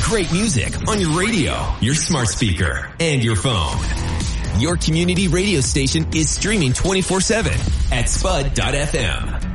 great music on your radio, your smart speaker, and your phone. Your community radio station is streaming 24/7 at spud.fm.